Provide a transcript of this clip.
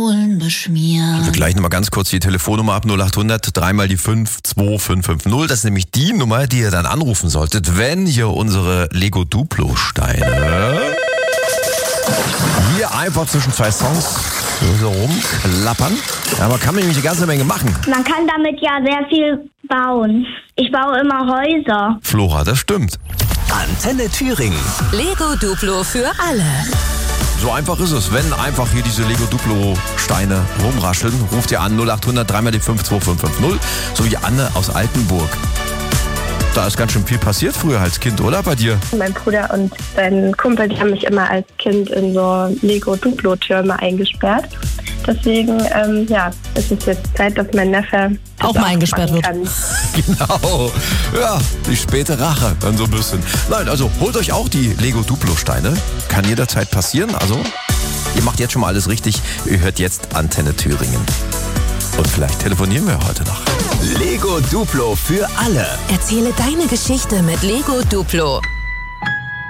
beschmiert. Wir gleichen mal ganz kurz die Telefonnummer ab, 0800 3 mal die 5 2550. Das ist nämlich die Nummer, die ihr dann anrufen solltet, wenn ihr unsere Lego Duplo-Steine hier einfach zwischen zwei Songs so rumklappern. Ja, man kann nämlich eine ganze Menge machen. Man kann damit ja sehr viel bauen. Ich baue immer Häuser. Flora, das stimmt. Antenne Thüringen. Lego Duplo für alle. So einfach ist es. Wenn einfach hier diese Lego Duplo-Steine rumrascheln, ruft ihr an 0800 3 mal die 5 2550. So wie Anne aus Altenburg. Da ist ganz schön viel passiert früher als Kind, oder bei dir? Mein Bruder und sein Kumpel, die haben mich immer als Kind in so Lego-Duplo-Türme eingesperrt. Deswegen, ist es jetzt Zeit, dass mein Neffe auch mal eingesperrt wird. Genau. Ja, die späte Rache, dann so ein bisschen. Nein, also holt euch auch die Lego Duplo-Steine. Kann jederzeit passieren. Also, ihr macht jetzt schon mal alles richtig. Ihr hört jetzt Antenne Thüringen. Und vielleicht telefonieren wir heute noch. Lego Duplo für alle. Erzähle deine Geschichte mit Lego Duplo.